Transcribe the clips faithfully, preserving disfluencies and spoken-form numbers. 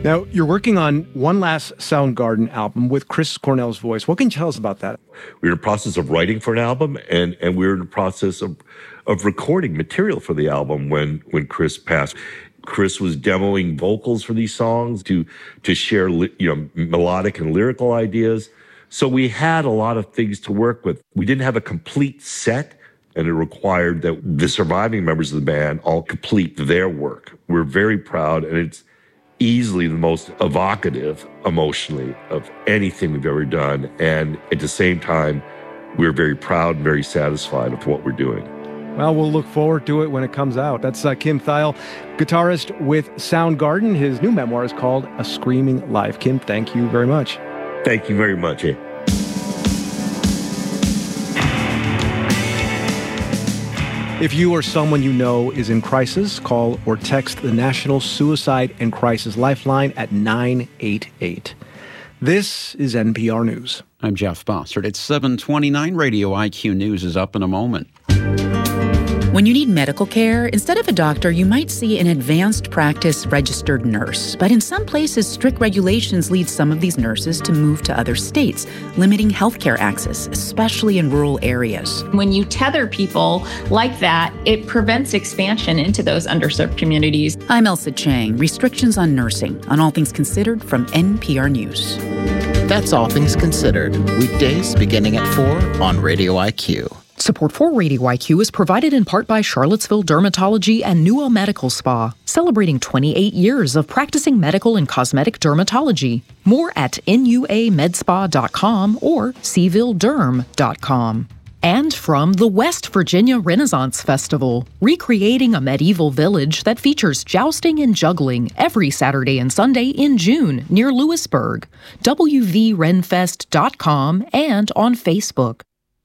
Now, you're working on one last Soundgarden album with Chris Cornell's voice. What can you tell us about that? We're in the process of writing for an album, and, and we're in the process of, of recording material for the album when, when Chris passed. Chris was demoing vocals for these songs to, to share, you know, melodic and lyrical ideas. So we had a lot of things to work with. We didn't have a complete set, and it required that the surviving members of the band all complete their work. We're very proud, and it's easily the most evocative emotionally of anything we've ever done. And at the same time, we're very proud and very satisfied with what we're doing. Well, we'll look forward to it when it comes out. That's uh, Kim Thayil, guitarist with Soundgarden. His new memoir is called A Screaming Life. Kim, thank you very much. Thank you very much. Eh? If you or someone you know is in crisis, call or text the National Suicide and Crisis Lifeline at nine eight eight. This is N P R News. I'm Jeff Bossert. It's seven twenty-nine. Radio I Q News is up in a moment. When you need medical care, instead of a doctor, you might see an advanced practice registered nurse. But in some places, strict regulations lead some of these nurses to move to other states, limiting healthcare access, especially in rural areas. When you tether people like that, it prevents expansion into those underserved communities. I'm Elsa Chang. Restrictions on nursing, on All Things Considered from N P R News. That's All Things Considered, weekdays beginning at four on Radio I Q. Support for Radio I Q is provided in part by Charlottesville Dermatology and Newell Medical Spa, celebrating twenty-eight years of practicing medical and cosmetic dermatology. More at N U A med spa dot com or seville derm dot com. And from the West Virginia Renaissance Festival, recreating a medieval village that features jousting and juggling every Saturday and Sunday in June near Lewisburg. W V renfest dot com and on Facebook.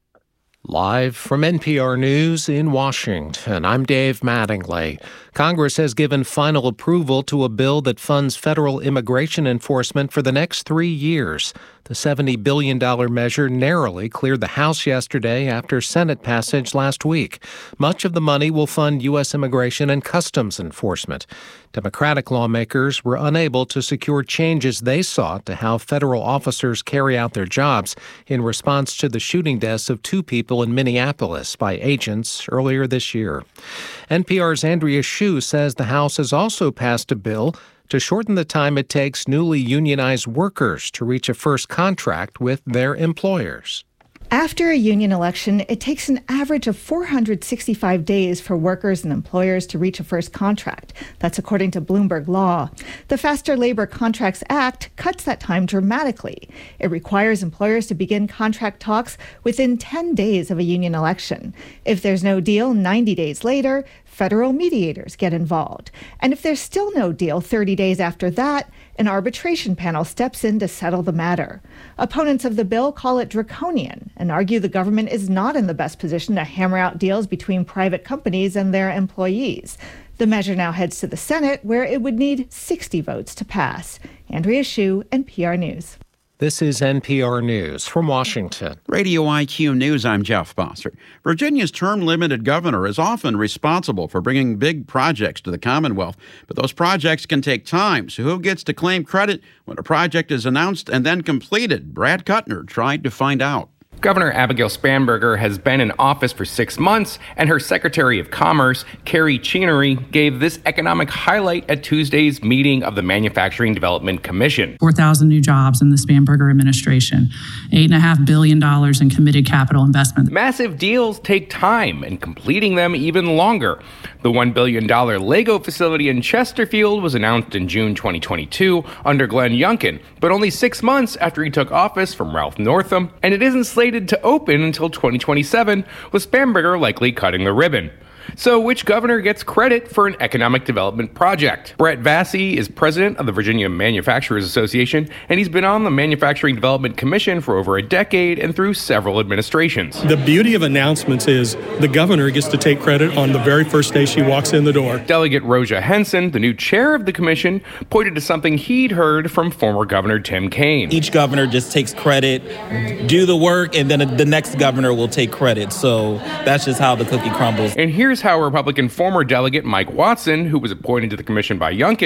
Live from N P R News in Washington, I'm Dave Mattingly. Congress has given final approval to a bill that funds federal immigration enforcement for the next three years. The seventy billion dollars measure narrowly cleared the House yesterday after Senate passage last week. Much of the money will fund U S immigration and customs enforcement. Democratic lawmakers were unable to secure changes they sought to how federal officers carry out their jobs in response to the shooting deaths of two people in Minneapolis by agents earlier this year. N P R's Andrea Hsu says the House has also passed a bill to shorten the time it takes newly unionized workers to reach a first contract with their employers. After a union election, it takes an average of four hundred sixty-five days for workers and employers to reach a first contract. That's according to Bloomberg Law. The Faster Labor Contracts Act cuts that time dramatically. It requires employers to begin contract talks within ten days of a union election. If there's no deal ninety days later, federal mediators get involved. And if there's still no deal thirty days after that, an arbitration panel steps in to settle the matter. Opponents of the bill call it draconian and argue the government is not in the best position to hammer out deals between private companies and their employees. The measure now heads to the Senate, where it would need sixty votes to pass. Andrea Hsu, N P R News. This is N P R News from Washington. Radio I Q News, I'm Jeff Bossert. Virginia's term-limited governor is often responsible for bringing big projects to the Commonwealth, but those projects can take time, so who gets to claim credit when a project is announced and then completed? Brad Kuttner tried to find out. Governor Abigail Spanberger has been in office for six months, and her Secretary of Commerce, Carrie Chenery, gave this economic highlight at Tuesday's meeting of the Manufacturing Development Commission. four thousand new jobs in the Spanberger administration, eight point five billion dollars in committed capital investment. Massive deals take time, and completing them even longer. The one billion dollars Lego facility in Chesterfield was announced in June twenty twenty-two under Glenn Youngkin, but only six months after he took office from Ralph Northam, and it isn't slated to open until twenty twenty-seven, with Spanberger likely cutting the ribbon. So which governor gets credit for an economic development project? Brett Vassey is president of the Virginia Manufacturers Association, and he's been on the Manufacturing Development Commission for over a decade and through several administrations. The beauty of announcements is the governor gets to take credit on the very first day she walks in the door. Delegate Roja Henson, the new chair of the commission, pointed to something he'd heard from former Governor Tim Kaine. Each governor just takes credit, do the work, and then the next governor will take credit. So that's just how the cookie crumbles. And here's how Republican former delegate Mike Watson, who was appointed to the commission by Youngkin,